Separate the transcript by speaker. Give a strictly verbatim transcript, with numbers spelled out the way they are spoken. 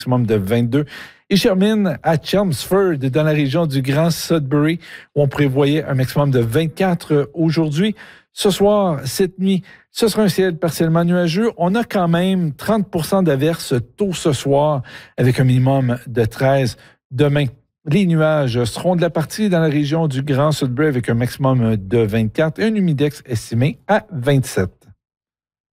Speaker 1: maximum de vingt-deux. Et je termine à Chelmsford, dans la région du Grand Sudbury, où on prévoyait un maximum de vingt-quatre aujourd'hui. Ce soir, cette nuit, ce sera un ciel partiellement nuageux. On a quand même trente pour cent d'averses tôt ce soir, avec un minimum de treize demain. Les nuages seront de la partie dans la région du Grand Sudbury avec un maximum de vingt-quatre et un humidex estimé à vingt-sept.